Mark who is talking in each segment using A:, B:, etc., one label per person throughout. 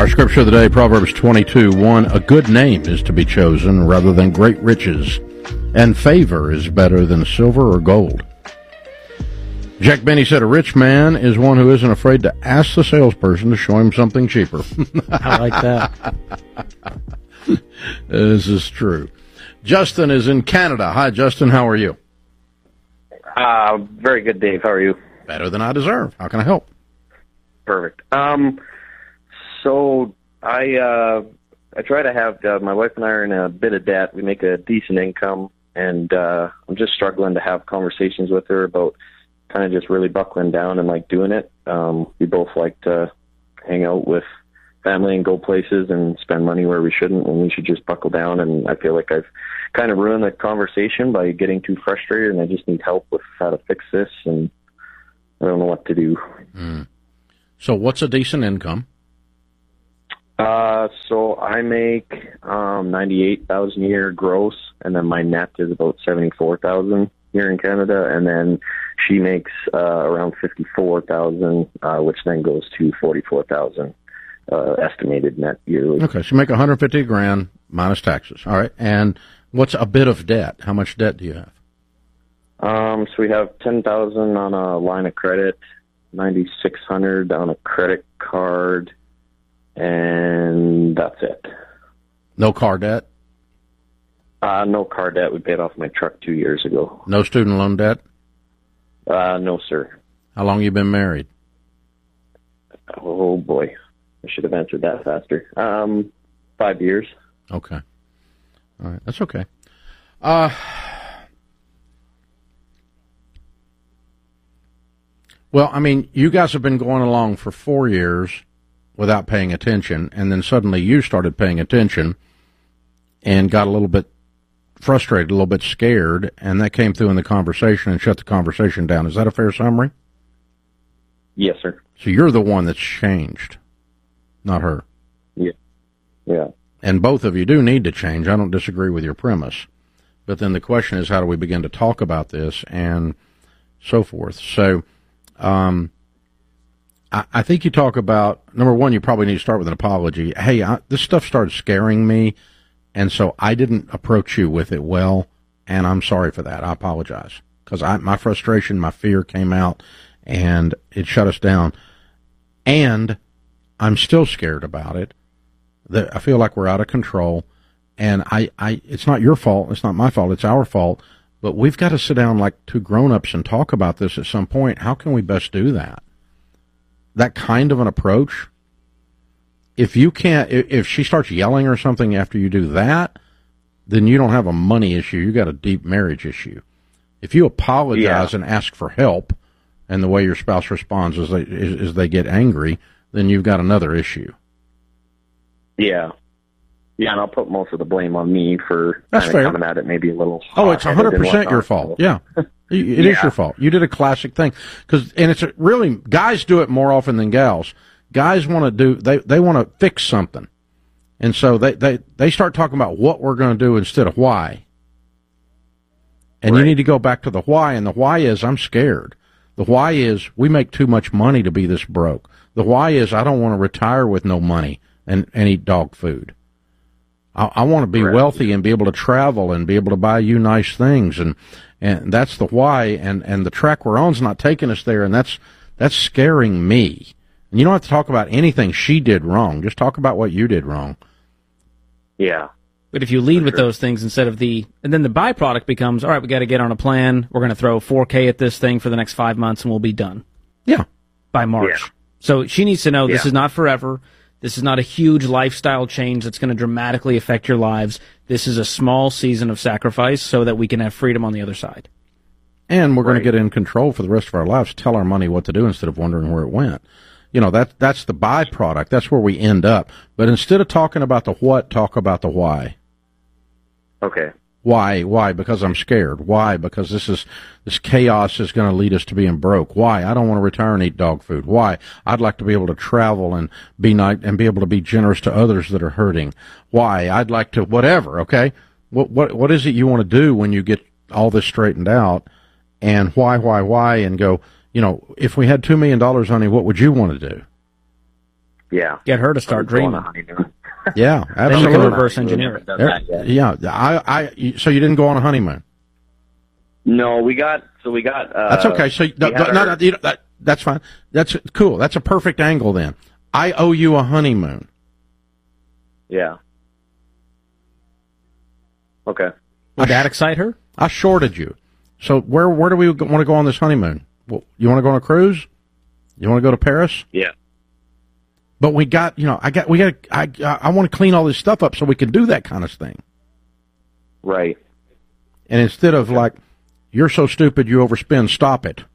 A: Our scripture of the day, Proverbs 22:1. A good name is to be chosen rather than great riches, and favor is better than silver or gold. Jack Benny said a rich man is one who isn't afraid to ask the salesperson to show him something cheaper.
B: I like that.
A: This is true. Justin is in Canada. Hi, Justin. How are you?
C: Very good, Dave. How are you?
A: Better than I deserve. How can I help?
C: Perfect. So I try to have my wife and I are in a bit of debt. We make a decent income, and I'm just struggling to have conversations with her about kind of just really buckling down and like doing it. We both like to hang out with family and go places and spend money where we shouldn't, when we should just buckle down. And I feel like I've kind of ruined the conversation by getting too frustrated, and I just need help with how to fix this, and I don't know what to do.
A: So what's a decent income?
C: So I make $98,000 a year gross, and then my net is about $74,000 here in Canada, and then she makes around $54,000, which then goes to $44,000 estimated net yearly.
A: Okay, so you make $150,000 minus taxes. All right, and what's a bit of debt? How much debt do you have?
C: So we have $10,000 on a line of credit, $9,600 on a credit card, and that's it.
A: No car debt?
C: No car debt. We paid off my truck 2 years ago.
A: No student loan debt?
C: No, sir.
A: How long you been married?
C: Oh, boy. I should have answered that faster. 5 years.
A: Okay. All right. That's okay. Well, I mean, you guys have been going along for 4 years without paying attention, and then suddenly you started paying attention and got a little bit frustrated, a little bit scared, and that came through in the conversation and shut the conversation down. Is that a fair summary?
C: Yes, sir.
A: So you're the one that's changed, not her.
C: Yeah.
A: And both of you do need to change. I don't disagree with your premise. But then the question is, how do we begin to talk about this and so forth? So I think you talk about, number one, you probably need to start with an apology. Hey, this stuff started scaring me, and so I didn't approach you with it well, and I'm sorry for that. I apologize. Because my frustration, my fear came out, and it shut us down. And I'm still scared about it. I feel like we're out of control, and it's not your fault, it's not my fault, it's our fault, but we've got to sit down like two grown-ups and talk about this at some point. How can we best do that? That kind of an approach. If you can't, if she starts yelling or something after you do that, then you don't have a money issue, you got a deep marriage issue. If you apologize and ask for help, and the way your spouse responds is they get angry, then you've got another issue.
C: Yeah, and I'll put most of the blame on me for kind of coming at it maybe a little.
A: Oh, it's 100% your fault. Yeah, it is your fault. You did a classic thing, and it's really, guys do it more often than gals. Guys want to they want to fix something, and so they start talking about what we're going to do instead of why. And you need to go back to the why, and the why is I'm scared. The why is we make too much money to be this broke. The why is I don't want to retire with no money and eat dog food. I want to be wealthy and be able to travel and be able to buy you nice things, and that's the why. And the track we're on's not taking us there, and that's scaring me. And you don't have to talk about anything she did wrong. Just talk about what you did wrong.
C: Yeah.
B: But if you lead with those things instead of and then the byproduct becomes, all right, we got to get on a plan. We're going to throw $4,000 at this thing for the next 5 months, and we'll be done.
A: Yeah.
B: By March. Yeah. So she needs to know this is not forever. This is not a huge lifestyle change that's going to dramatically affect your lives. This is a small season of sacrifice so that we can have freedom on the other side.
A: And we're going to get in control for the rest of our lives, tell our money what to do instead of wondering where it went. You know, that's the byproduct. That's where we end up. But instead of talking about the what, talk about the why.
C: Okay.
A: Why? Because I'm scared. Why? Because this chaos is going to lead us to being broke. Why? I don't want to retire and eat dog food. Why? I'd like to be able to travel and be nice and be able to be generous to others that are hurting. Why? I'd like to whatever. Okay. What is it you want to do when you get all this straightened out? And why? And go. You know, if we had $2 million, honey, what would you want to do?
C: Yeah.
B: Get her to start dreaming.
A: Yeah, absolutely.
B: Then you can reverse engineer it.
A: Yeah, so you didn't go on a honeymoon?
C: No, we got.
A: That's okay. So that's fine. That's cool. That's a perfect angle then. I owe you a honeymoon.
C: Yeah. Okay.
B: Would that excite her?
A: I shorted you. So where do we want to go on this honeymoon? Well, you want to go on a cruise? You want to go to Paris?
C: Yeah.
A: But I want to clean all this stuff up so we can do that kind of thing.
C: Right.
A: And instead of like, you're so stupid you overspend, stop it.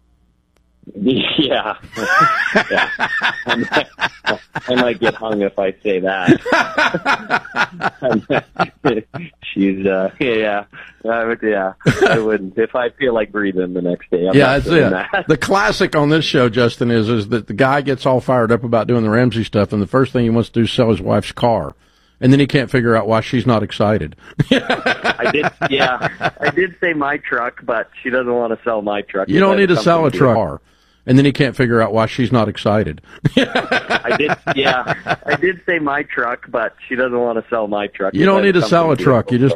C: Yeah. Yeah. I might get hung if I say that. She's, yeah. I wouldn't. If I feel like breathing the next day, I'm not doing that.
A: The classic on this show, Justin, is that the guy gets all fired up about doing the Ramsey stuff, and the first thing he wants to do is sell his wife's car. And then he can't figure out why she's not excited.
C: I did say my truck, but she doesn't want to sell my truck.
A: You don't need to sell a truck. And then he can't figure out why she's not excited.
C: I did say my truck, but she doesn't want to sell my truck.
A: You don't need to sell a truck. You just